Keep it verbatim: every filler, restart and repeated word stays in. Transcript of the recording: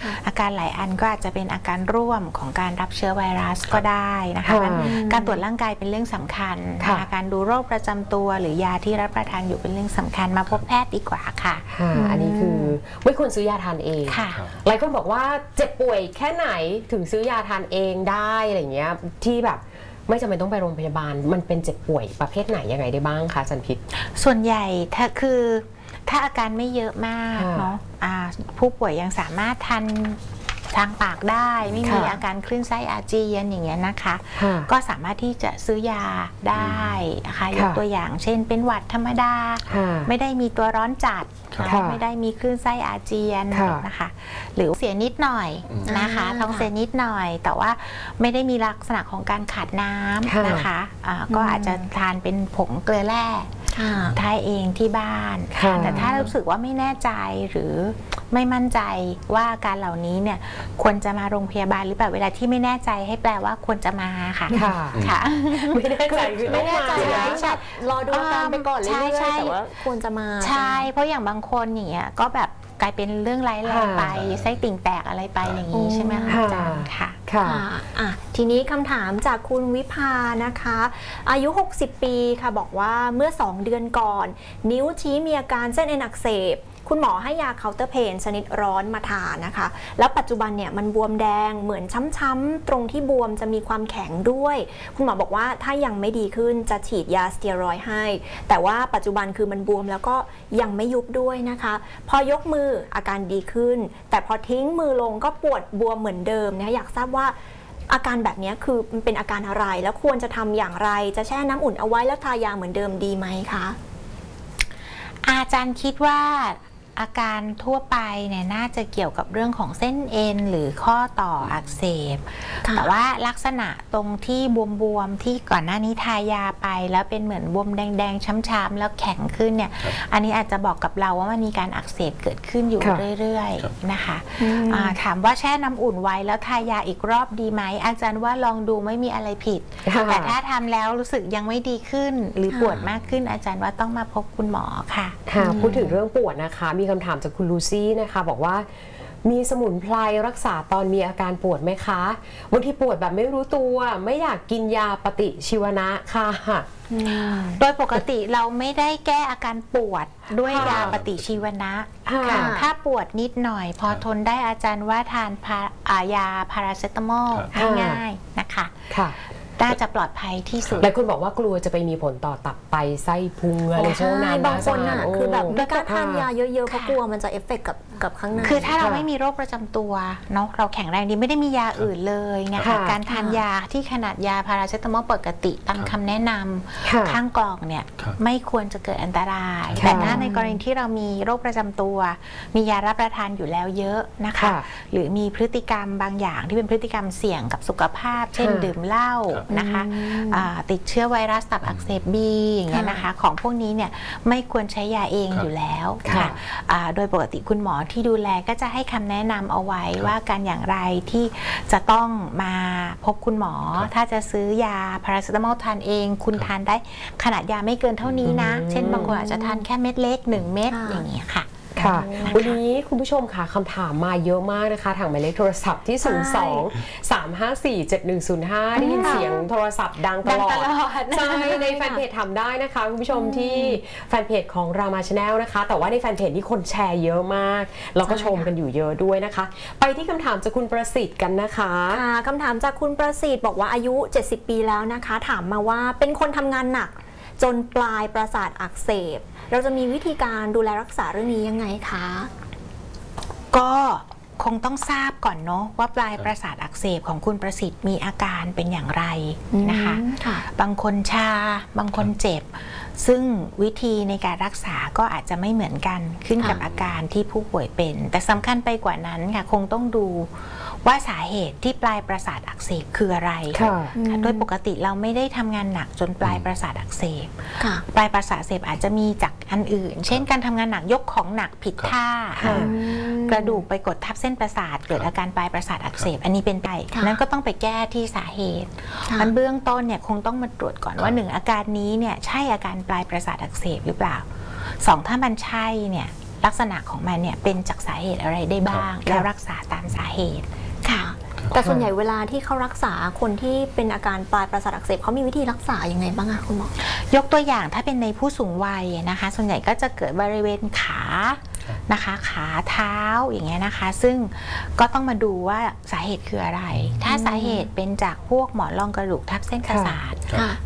อาการหลายอันก็อาจจะเป็นอาการร่วมของการรับเชื้อไวรัสก็ได้นะคะการตรวจร่างกายเป็นเรื่องสำคัญการดูโรคประจำตัวหรือยาที่รับประทานอยู่เป็นเรื่องสำคัญมาพบแพทย์ดีกว่าค่ะอันนี้คือไม่ควรซื้อยาทานเองหลายคนบอกว่าเจ็บป่วยแค่ไหนถึงซื้อยาทานเองได้อะไรเงี้ยที่แบบไม่จำเป็นต้องไปโรงพยาบาลมันเป็นเจ็บป่วยประเภทไหนยังไงได้บ้างคะจันพิษส่วนใหญ่ถ้าคือถ้าอาการไม่เยอะมากเนาะผู้ป่วยยังสามารถทานทางปากได้ไม่มีอาการคลื่นไส้อาเจียนอย่างเงี้ยนะคะก็สามารถที่จะซื้อยาได้นะคะยกตัวอย่างเช่นเป็นหวัดธรรมดาไม่ได้มีตัวร้อนจัดไม่ได้มีคลื่นไส้อาเจียนนะคะหรือเสียนิดหน่อยนะคะท้องเสียนิดหน่อยแต่ว่าไม่ได้มีลักษณะของการขาดน้ำนะคะก็อาจจะทานเป็นผงเกลือแร่ทานเองที่บ้านแต่ถ้ารู้สึกว่าไม่แน่ใจหรือไม่มั่นใจว่าการเหล่านี้เนี่ยควรจะมาโรงพยาบาลหรือเปล่าเวลาที่ไม่แน่ใจให้แปลว่าควรจะมาค่ะค่ะไม่แน่ใจคือไม่แน่ใจนะรอดูอาการไปก่อนเรื่อยๆแต่ว่าควรจะมาใช่เพราะอย่างบางคนอย่างเงี้ยก็แบบกลายเป็นเรื่องร้ายแรงไปไส้ติ่งแตกอะไรไปอย่างนี้ใช่ไหมคะอาจารย์ค่ะค่ะอ่ะทีนี้คำถามจากคุณวิภานะคะอายุหกสิบปีค่ะบอกว่าเมื่อสองเดือนก่อนนิ้วชี้มีอาการเส้นเอ็นอักเสบคุณหมอให้ยาเคาน์เตอร์เพนชนิดร้อนมาทานนะคะแล้วปัจจุบันเนี่ยมันบวมแดงเหมือนช้ำๆตรงที่บวมจะมีความแข็งด้วยคุณหมอบอกว่าถ้ายังไม่ดีขึ้นจะฉีดยาสเตียรอยด์ให้แต่ว่าปัจจุบันคือมันบวมแล้วก็ยังไม่ยุบด้วยนะคะพอยกมืออาการดีขึ้นแต่พอทิ้งมือลงก็ปวดบวมเหมือนเดิมนะคะอยากทราบว่าอาการแบบนี้คือมันเป็นอาการอะไรแล้วควรจะทำอย่างไรจะแช่น้ำอุ่นเอาไว้แล้วทายาเหมือนเดิมดีไหมคะอาจารย์คิดว่าอาการทั่วไปเนี่ยน่าจะเกี่ยวกับเรื่องของเส้นเอ็นหรือข้อต่ออักเสบแต่ว่าลักษณะตรงที่บวมๆที่ก่อนหน้านี้ทายาไปแล้วเป็นเหมือนบวมแดงๆช้ำๆแล้วแข็งขึ้นเนี่ยอันนี้อาจจะบอกกับเราว่ามันมีการอักเสบเกิดขึ้นอยู่เรื่อยๆนะคะถามว่าแช่น้ำอุ่นไว้แล้วทายาอีกรอบดีไหมอาจารย์ว่าลองดูไม่มีอะไรผิดแต่ถ้าทำแล้วรู้สึกยังไม่ดีขึ้นหรือปวดมากขึ้นอาจารย์ว่าต้องมาพบคุณหมอค่ะพูดถึงเรื่องปวดนะคะมีคำถามจากคุณลูซี่นะคะบอกว่ามีสมุนไพรรักษาตอนมีอาการปวดไหมคะบางทีปวดแบบไม่รู้ตัวไม่อยากกินยาปฏิชีวนะค่ะโดยปกติเราไม่ได้แก้อาการปวดด้วยยาปฏิชีวนะถ้าปวดนิดหน่อยพอทนได้อาจารย์ว่าทานยาพาราเซตามอลง่ายๆนะคะน่าจะปลอดภัยที่สุดหลายคนบอกว่ากลัวจะไปมีผลต่อตับไตไส้พุงอะไรช่วงนั้นบางคนน่ะคือแบบด้วยการทานยาเยอะๆเพราะกลัวมันจะเอฟเฟกต์กับกับข้างในคือถ้าเราไม่มีโรคประจำตัวเนาะเราแข็งแรงดีไม่ได้มียาอื่นเลยนะคะการทานยาที่ขนาดยาพาราเซตามอลปกติตามคำแนะนำข้างกล่องเนี่ยไม่ควรจะเกิดอันตรายแต่ถ้าในกรณีที่เรามีโรคประจำตัวมียารับประทานอยู่แล้วเยอะนะคะหรือมีพฤติกรรมบางอย่างที่เป็นพฤติกรรมเสี่ยงกับสุขภาพเช่นดื่มเหล้านะคะติดเชื้อไวรัสตับอักเสบบีอย่างเงี้ยนะคะของพวกนี้เนี่ยไม่ควรใช้ยาเองอยู่แล้วค่ะโดยปกติคุณหมอที่ดูแลก็จะให้คำแนะนำเอาไว้ว่าการอย่างไรที่จะต้องมาพบคุณหมอถ้าจะซื้อยาพาราเซตามอลทานเองคุณทานได้ขนาดยาไม่เกินเท่านี้นะเช่นบางคนอาจจะทานแค่เม็ดเล็กหนึ่งเม็ดอย่างเงี้ยค่ะค่ะวันนี้คุณผู้ชมค่ะคำถามมาเยอะมากนะคะทางหมายเลขโทรศัพท์ที่ศูนย์ สอง สาม ห้า สี่ เจ็ด หนึ่ง ศูนย์ ห้าได้ยินเสียงโทรศัพท์ดังตลอดใช่ในแฟนเพจทำได้นะคะคุณผู้ชมที่แฟนเพจของรามาชาแนลนะคะแต่ว่าในแฟนเพจนี้คนแชร์เยอะมากแล้วก็ชมกันอยู่เยอะด้วยนะคะไปที่คำถามจากคุณประสิทธิ์กันนะคะค่ะคำถามจากคุณประสิทธิ์บอกว่าอายุเจ็ดสิบปีแล้วนะคะถามมาว่าเป็นคนทำงานหนักจนปลายประสาทอักเสบเราจะมีวิธีการดูแลรักษาเรื่องนี้ยังไงคะก็คงต้องทราบก่อนเนาะว่าปลายประสาทอักเสบของคุณประสิทธิ์มีอาการเป็นอย่างไรนะคะบางคนชาบางคนเจ็บซึ่งวิธีในการรักษาก็อาจจะไม่เหมือนกันขึ้นกับอาการที่ผู้ป่วยเป็นแต่สำคัญไปกว่านั้นค่ะคงต้องดูว่าสาเหตุที่ปลายประสาทอักเสบคืออะไรโดยปกติเราไม่ได้ทำงานหนักจนปลายประสาทอักเสบปลายประสาทอักเสบอาจจะมีจากอันอื่นเช่นการทำงานหนักยกของหนักผิดท่ากระดูกไปกดทับเส้นประสาทเกิดอาการปลายประสาทอักเสบอันนี้เป็นไปนั้นก็ต้องไปแก้ที่สาเหตุมันเบื้องต้นเนี่ยคงต้องมาตรวจก่อนว่าหนึ่งอาการนี้เนี่ยใช่อาการปลายประสาทอักเสบหรือเปล่าสองถ้ามันใช่เนี่ยลักษณะของมันเนี่ยเป็นจากสาเหตุอะไรได้บ้างแล้วรักษาตามสาเหตุค่ะแต่ส่วนใหญ่เวลาที่เขารักษาคนที่เป็นอาการปลายประสาทอักเสบเขามีวิธีรักษายังไงบ้างคะคุณหมอยกตัวอย่างถ้าเป็นในผู้สูงวัยนะคะส่วนใหญ่ก็จะเกิดบริเวณขานะคะขาเท้าอย่างเงี้ยนะคะซึ่งก็ต้องมาดูว่าสาเหตุคืออะไรถ้าสาเหตุเป็นจากพวกหมอนรองกระดูกทับเส้นประสาท